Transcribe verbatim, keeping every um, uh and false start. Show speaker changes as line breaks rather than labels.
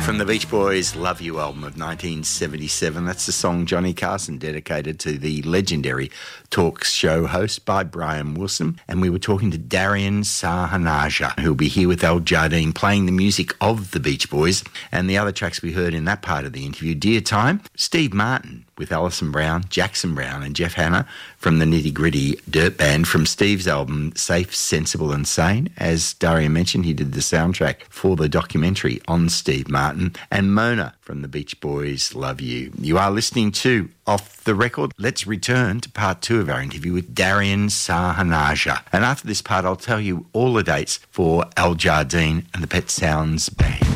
From the Beach Boys' Love You album of nineteen seventy-seven, that's the song Johnny Carson dedicated to the legendary talk show host by Brian Wilson. And we were talking to Darian Sahanaja, who'll be here with Al Jardine playing the music of the Beach Boys. And the other tracks we heard in that part of the interview, Dear Time, Steve Martin with Alison Brown, Jackson Brown and Jeff Hanna from the Nitty Gritty Dirt Band from Steve's album Safe, Sensible and Sane. As Darian mentioned, he did the soundtrack for the documentary on Steve Martin. And Mona from the Beach Boys' Love You. You are listening to Off the Record. Let's return to part two of our interview with Darian Sahanaja. And after this part, I'll tell you all the dates for Al Jardine and the Pet Sounds Band.